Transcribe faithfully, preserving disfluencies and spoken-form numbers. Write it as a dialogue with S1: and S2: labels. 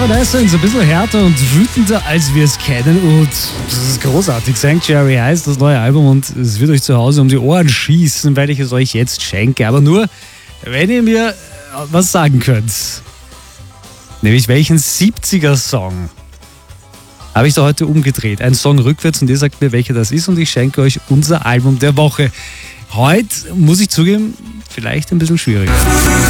S1: Evanescence, ein bisschen härter und wütender, als wir es kennen. Und das ist großartig. Sanctuary heißt das neue Album und es wird euch zu Hause um die Ohren schießen, weil ich es euch jetzt schenke. Aber nur, wenn ihr mir was sagen könnt. Nämlich welchen siebziger-Song habe ich da heute umgedreht. Ein Song rückwärts und ihr sagt mir, welcher das ist und ich schenke euch unser Album der Woche. Heute, muss ich zugeben, vielleicht ein bisschen schwieriger.